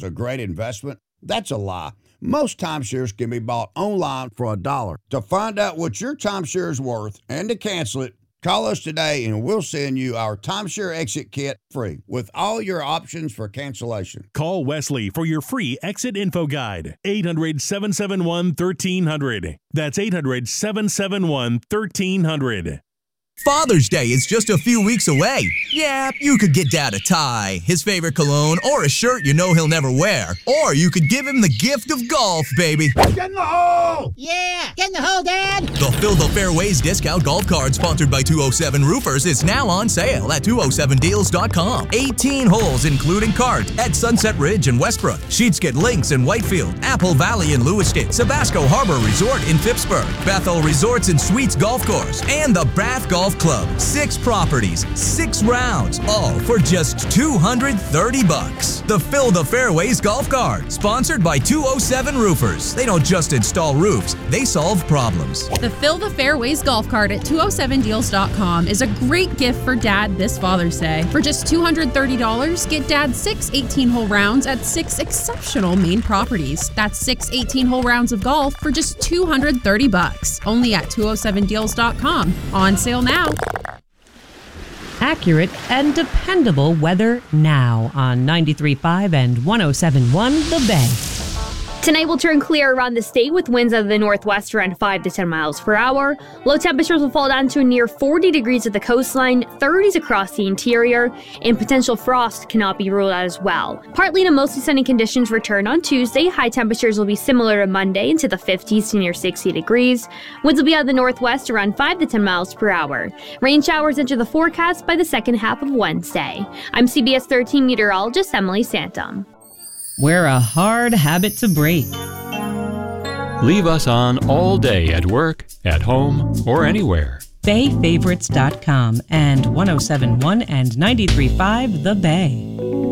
a great investment? That's a lie. Most timeshares can be bought online for $1. To find out what your timeshare is worth and to cancel it, call us today and we'll send you our timeshare exit kit free with all your options for cancellation. Call Wesley for your free exit info guide. 800-771-1300. That's 800-771-1300. Father's Day is just a few weeks away. Yeah, you could get Dad a tie, his favorite cologne, or a shirt you know he'll never wear. Or you could give him the gift of golf, baby. Get in the hole! Yeah, get in the hole, Dad! The Fill the Fairways discount golf card sponsored by 207 Roofers is now on sale at 207deals.com. 18 holes including cart at Sunset Ridge in Westbrook, Sheetsket Links in Whitefield, Apple Valley in Lewiston, Sabasco Harbor Resort in Phippsburg, Bethel Resorts and Suites Golf Course, and the Brath Golf Club. 6 properties, 6 rounds, all for just $230. The Fill the Fairways golf cart, sponsored by 207 Roofers. They don't just install roofs, they solve problems. The Fill the Fairways golf cart at 207deals.com is a great gift for Dad this Father's Day. For just $230, get Dad 6 18-hole rounds at 6 exceptional Maine properties. That's 6 18-hole rounds of golf for just $230. Only at 207deals.com. On sale now. Accurate and dependable weather now on 93.5 and 107.1 The Bay. Tonight will turn clear around the state with winds out of the northwest around 5 to 10 miles per hour. Low temperatures will fall down to a near 40 degrees at the coastline, 30s across the interior, and potential frost cannot be ruled out as well. Partly to mostly sunny conditions return on Tuesday. High temperatures will be similar to Monday into the 50s to near 60 degrees. Winds will be out of the northwest around 5 to 10 miles per hour. Rain showers enter the forecast by the second half of Wednesday. I'm CBS 13 meteorologist Emily Santum. We're a hard habit to break. Leave us on all day at work, at home, or anywhere. BayFavorites.com and 107.1 and 93.5 The Bay.